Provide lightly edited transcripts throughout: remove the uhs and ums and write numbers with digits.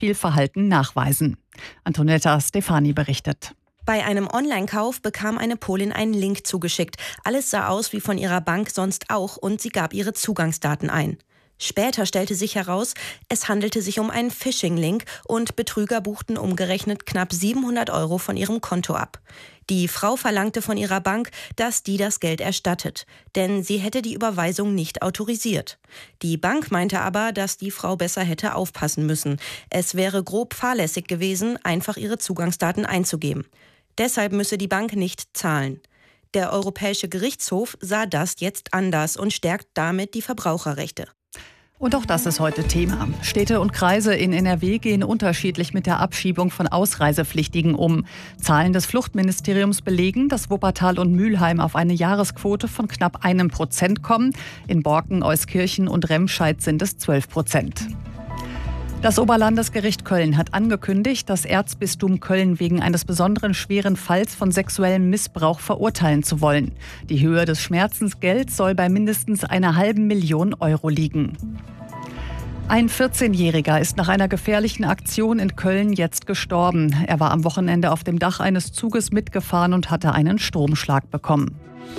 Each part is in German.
Spielverhalten nachweisen. Antonetta Stefani berichtet. Bei einem Online-Kauf bekam eine Polin einen Link zugeschickt. Alles sah aus wie von ihrer Bank sonst auch und sie gab ihre Zugangsdaten ein. Später stellte sich heraus, es handelte sich um einen Phishing-Link und Betrüger buchten umgerechnet knapp 700 € von ihrem Konto ab. Die Frau verlangte von ihrer Bank, dass die das Geld erstattet, denn sie hätte die Überweisung nicht autorisiert. Die Bank meinte aber, dass die Frau besser hätte aufpassen müssen. Es wäre grob fahrlässig gewesen, einfach ihre Zugangsdaten einzugeben. Deshalb müsse die Bank nicht zahlen. Der Europäische Gerichtshof sah das jetzt anders und stärkt damit die Verbraucherrechte. Und auch das ist heute Thema. Städte und Kreise in NRW gehen unterschiedlich mit der Abschiebung von Ausreisepflichtigen um. Zahlen des Fluchtministeriums belegen, dass Wuppertal und Mülheim auf eine Jahresquote von knapp 1% kommen. In Borken, Euskirchen und Remscheid sind es 12%. Das Oberlandesgericht Köln hat angekündigt, das Erzbistum Köln wegen eines besonderen schweren Falls von sexuellem Missbrauch verurteilen zu wollen. Die Höhe des Schmerzensgelds soll bei mindestens 1,5 Million € liegen. Ein 14-Jähriger ist nach einer gefährlichen Aktion in Köln jetzt gestorben. Er war am Wochenende auf dem Dach eines Zuges mitgefahren und hatte einen Stromschlag bekommen.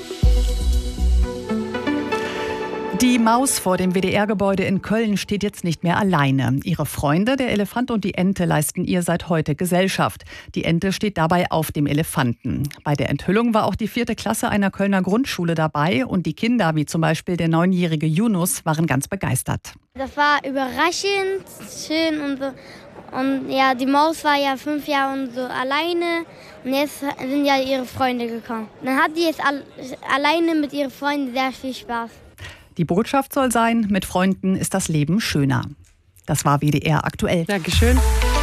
Die Maus vor dem WDR-Gebäude in Köln steht jetzt nicht mehr alleine. Ihre Freunde, der Elefant und die Ente, leisten ihr seit heute Gesellschaft. Die Ente steht dabei auf dem Elefanten. Bei der Enthüllung war auch die 4. Klasse einer Kölner Grundschule dabei und die Kinder, wie zum Beispiel der 9-jährige Yunus, waren ganz begeistert. Das war überraschend, schön und so. Und ja, die Maus war ja 5 Jahre und so alleine und jetzt sind ja ihre Freunde gekommen. Dann hat die jetzt alleine mit ihren Freunden sehr viel Spaß. Die Botschaft soll sein, mit Freunden ist das Leben schöner. Das war WDR aktuell. Dankeschön.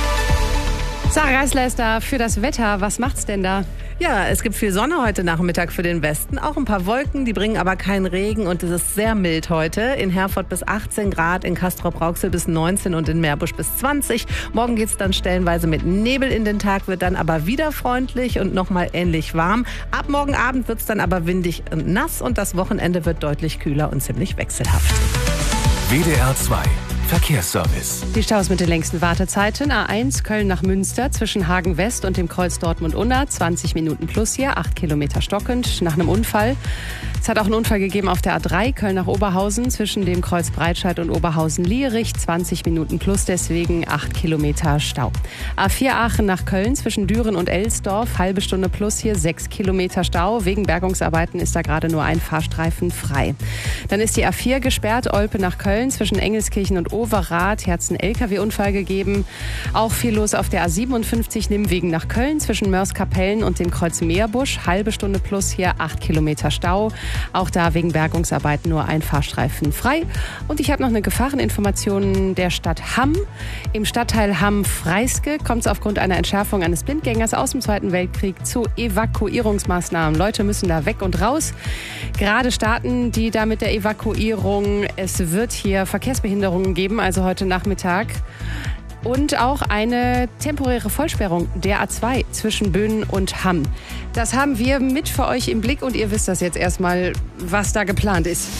Sarah Geisler ist da für das Wetter. Was macht's denn da? Ja, es gibt viel Sonne heute Nachmittag für den Westen. Auch ein paar Wolken, die bringen aber keinen Regen und es ist sehr mild heute. In Herford bis 18 Grad, in Castrop-Rauxel bis 19 und in Meerbusch bis 20. Morgen geht's dann stellenweise mit Nebel in den Tag, wird dann aber wieder freundlich und nochmal ähnlich warm. Ab morgen Abend wird's dann aber windig und nass und das Wochenende wird deutlich kühler und ziemlich wechselhaft. WDR 2 Verkehrsservice. Die Staus mit den längsten Wartezeiten. A1 Köln nach Münster zwischen Hagen West und dem Kreuz Dortmund-Unna. 20 Minuten plus hier, 8 Kilometer stockend nach einem Unfall. Es hat auch einen Unfall gegeben auf der A3 Köln nach Oberhausen zwischen dem Kreuz Breitscheid und Oberhausen-Lierich. 20 Minuten plus, deswegen 8 Kilometer Stau. A4 Aachen nach Köln zwischen Düren und Elsdorf. Halbe Stunde plus hier, 6 Kilometer Stau. Wegen Bergungsarbeiten ist da gerade nur ein Fahrstreifen frei. Dann ist die A4 gesperrt. Olpe nach Köln zwischen Engelskirchen und Overath. Hier hat es einen LKW-Unfall gegeben. Auch viel los auf der A57 Nimwegen nach Köln zwischen Mörs-Kapellen und dem Kreuz Meerbusch. Halbe Stunde plus hier, 8 Kilometer Stau. Auch da wegen Bergungsarbeiten nur ein Fahrstreifen frei. Und ich habe noch eine Gefahreninformation der Stadt Hamm. Im Stadtteil Hamm-Freiske kommt es aufgrund einer Entschärfung eines Blindgängers aus dem Zweiten Weltkrieg zu Evakuierungsmaßnahmen. Leute müssen da weg und raus. Gerade starten die da mit der Evakuierung. Es wird hier Verkehrsbehinderungen geben, also heute Nachmittag. Und auch eine temporäre Vollsperrung der A2 zwischen Böhnen und Hamm. Das haben wir mit für euch im Blick und ihr wisst das jetzt erstmal, was da geplant ist.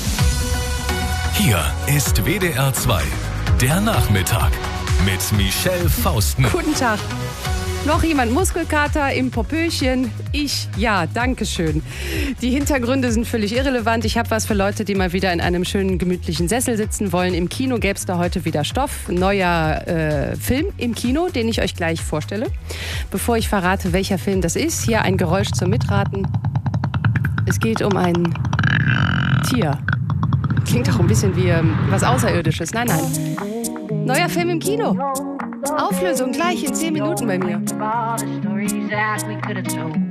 Hier ist WDR 2, der Nachmittag mit Michelle Faustner. Guten Tag. Noch jemand Muskelkater im Popöchen? Ich? Ja, danke schön. Die Hintergründe sind völlig irrelevant. Ich habe was für Leute, die mal wieder in einem schönen, gemütlichen Sessel sitzen wollen. Im Kino gäbe es da heute wieder Stoff. Neuer Film im Kino, den ich euch gleich vorstelle. Bevor ich verrate, welcher Film das ist, hier ein Geräusch zum Mitraten. Es geht um ein Tier. Klingt auch ein bisschen wie was Außerirdisches. Nein, nein. Neuer Film im Kino. Auflösung gleich in 10 Minuten bei mir.